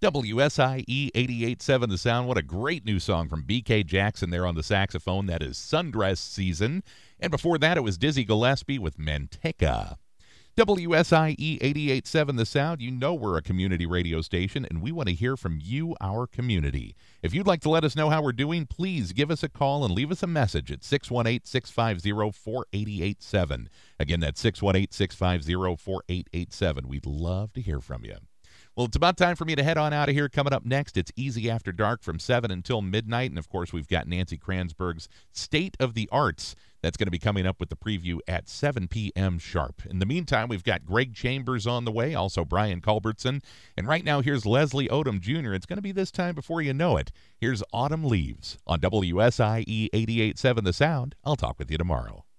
WSIE 88.7 The Sound. What a great new song from B.K. Jackson there on the saxophone. That is Sundress Season. And before that, it was Dizzy Gillespie with Manteca. WSIE 88.7 The Sound. You know we're a community radio station, and we want to hear from you, our community. If you'd like to let us know how we're doing, please give us a call and leave us a message at 618-650-4887. Again, that's 618-650-4887. We'd love to hear from you. Well, it's about time for me to head on out of here. Coming up next, it's Easy After Dark from 7 until midnight. And, of course, we've got Nancy Kranzberg's State of the Arts. That's going to be coming up with the preview at 7 p.m. sharp. In the meantime, we've got Greg Chambers on the way, also Brian Culbertson. And right now, here's Leslie Odom Jr. It's going to be this time before you know it. Here's Autumn Leaves on WSIE 88.7 The Sound. I'll talk with you tomorrow.